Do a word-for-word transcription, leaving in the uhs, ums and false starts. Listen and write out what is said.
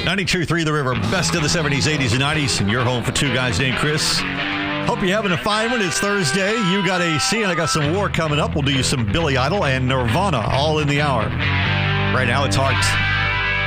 ninety-two point three The River, best of the seventies, eighties, and nineties, and your home for two guys named Chris. Hope you're having a fine one. It's Thursday. You got A C, and I got some War coming up. We'll do you some Billy Idol and Nirvana all in the hour. Right now, it's Heart.